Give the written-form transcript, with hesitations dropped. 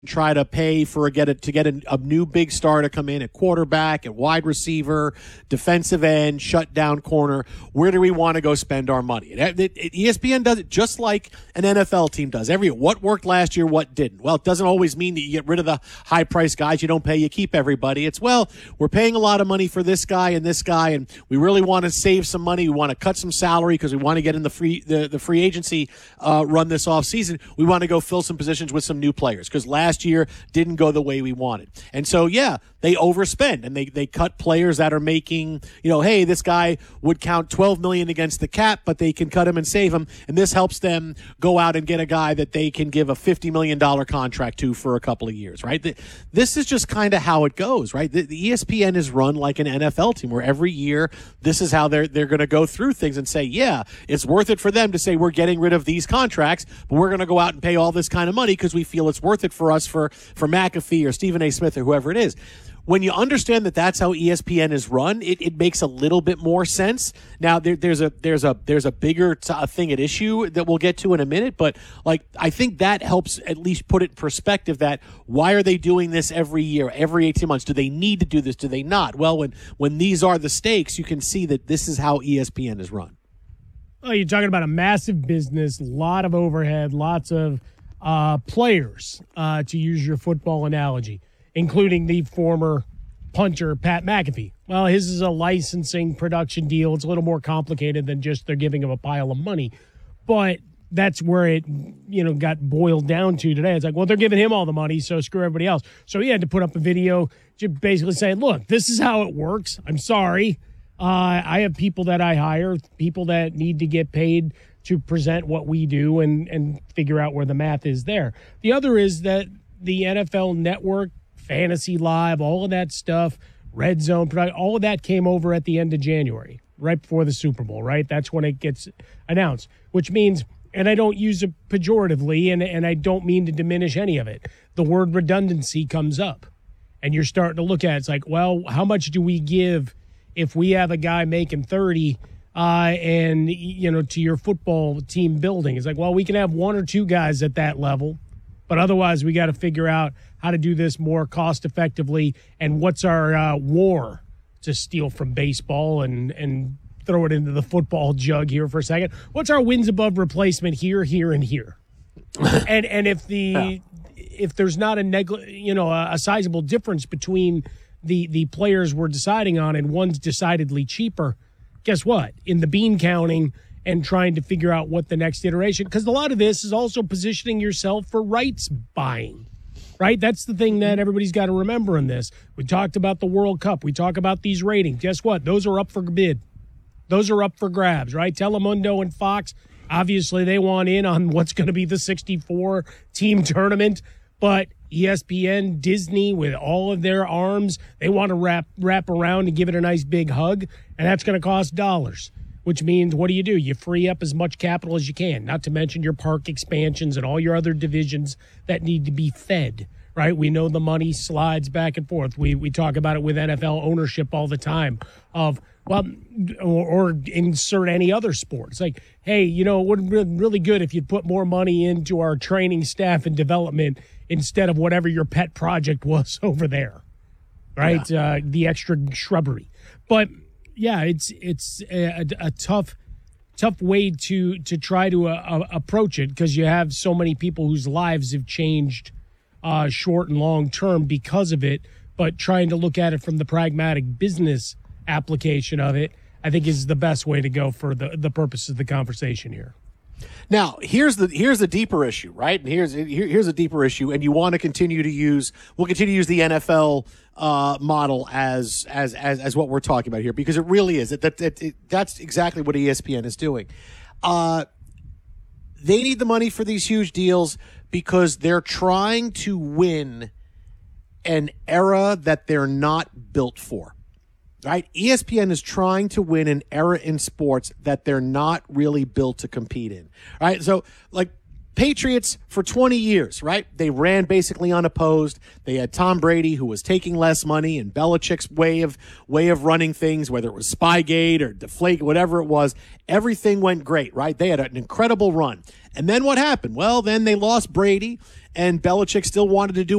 try to pay for to get a new big star to come in at quarterback, at wide receiver, defensive end, shutdown corner. Where do we want to go spend our money? ESPN does it just like an NFL team does. What worked last year, what didn't. Well, it doesn't always mean that you get rid of the high-priced guys. You don't pay, you keep everybody. It's, well, we're paying a lot of money for this guy, and we really want to save some money. We want to cut some salary because we want to get in the free agency run this offseason. We want to go fill some positions with some new players because last year didn't go the way we wanted. And so, yeah, they overspend and they cut players that are making, hey, this guy would count $12 million against the cap, but they can cut him and save him. And this helps them go out and get a guy that they can give a $50 million contract to for a couple of years, right? This is just kind of how it goes, right? The ESPN is run like an NFL team where every year this is how they're going to go through things and say, yeah, it's worth it for them to say we're getting rid of these contracts, but we're going to go out and pay all this kind of money because we feel it's worth it for us for McAfee or Stephen A. Smith or whoever it is. When you understand that that's how ESPN is run, it makes a little bit more sense. Now there's a bigger thing at issue that we'll get to in a minute, but I think that helps at least put it in perspective that why are they doing this every year, every 18 months? Do they need to do this? Do they not? Well, when these are the stakes, you can see that this is how ESPN is run. Oh, you're talking about a massive business, a lot of overhead, lots of players, to use your football analogy, including the former punter, Pat McAfee. Well, his is a licensing production deal. It's a little more complicated than just they're giving him a pile of money. But that's where it, got boiled down to today. It's like, well, they're giving him all the money, so screw everybody else. So he had to put up a video basically saying, look, this is how it works. I'm sorry. I have people that I hire, people that need to get paid to present what we do and figure out where the math is there. The other is that the NFL Network, Fantasy Live, all of that stuff, Red Zone, all of that came over at the end of January, right before the Super Bowl, right? That's when it gets announced, which means, and I don't use it pejoratively, and I don't mean to diminish any of it, the word redundancy comes up. And you're starting to look at it. It's like, well, how much do we give if we have a guy making 30 and, to your football team building? It's like, well, we can have one or two guys at that level, but otherwise we got to figure out how to do this more cost effectively and what's our war to steal from baseball and throw it into the football jug here for a second. What's our wins above replacement here, and here? and if there's not a sizable difference between the players we're deciding on and one's decidedly cheaper, guess what? In the bean counting and trying to figure out what the next iteration, because a lot of this is also positioning yourself for rights buying, right? That's the thing that everybody's got to remember in this. We talked about the World Cup. We talk about these ratings. Guess what? Those are up for bid. Those are up for grabs, right? Telemundo and Fox, obviously they want in on what's going to be the 64-team tournament, but ESPN, Disney, with all of their arms, they want to wrap around and give it a nice big hug, and that's going to cost dollars, which means what do? You free up as much capital as you can, not to mention your park expansions and all your other divisions that need to be fed, right? We know the money slides back and forth. We talk about it with NFL ownership all the time of, well, or insert any other sport. It's like, hey, it would be really good if you'd put more money into our training staff and development instead of whatever your pet project was over there, right? Yeah. The extra shrubbery. But, yeah, it's a tough way to try to approach it because you have so many people whose lives have changed short and long term because of it, but trying to look at it from the pragmatic business application of it, I think is the best way to go for the purpose of the conversation here. Now, here's the deeper issue, right? And here's a deeper issue, and you want to continue to use the NFL model as what we're talking about here because it really is. That's exactly what ESPN is doing. They need the money for these huge deals because they're trying to win an era that they're not built for. Right? ESPN is trying to win an era in sports that they're not really built to compete in. Right? So, Patriots for 20 years, right? They ran basically unopposed. They had Tom Brady, who was taking less money, and Belichick's way of running things, whether it was Spygate or Deflate, whatever it was, everything went great, right? They had an incredible run. And then what happened? Well, then they lost Brady, and Belichick still wanted to do